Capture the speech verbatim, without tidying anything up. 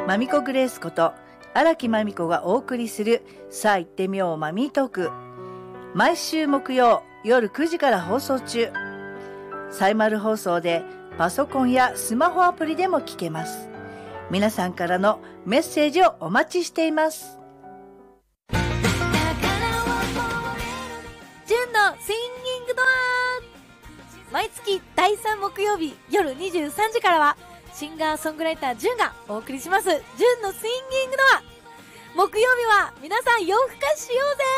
まみこグレースこと荒木まみこがお送りするさあ行ってみようマミートーク、毎週木曜夜くじから放送中。サイマル放送でパソコンやスマホアプリでも聞けます。皆さんからのメッセージをお待ちしています。 ジュンのシンギングドア、毎月だいさん木曜日夜にじゅうさんじからはシンガーソングライタージュンがお送りしますジュンのシンギングドア。木曜日は皆さん夜更かししようぜ。